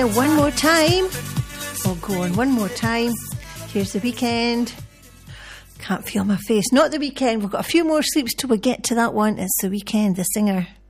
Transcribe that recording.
One more time. Oh, go on, one more time. Here's The Weekend. Can't feel my face. Not The Weekend. We've got a few more sleeps till we get to that one. It's The Weekend, the singer.